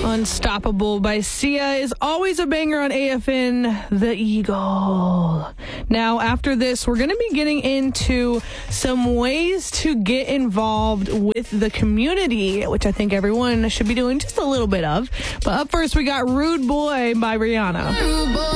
Unstoppable by Sia is always a banger on AFN, The Eagle. Now, after this, we're going to be getting into some ways to get involved with the community, which I think everyone should be doing just a little bit of. But up first, we got Rude Boy by Rihanna.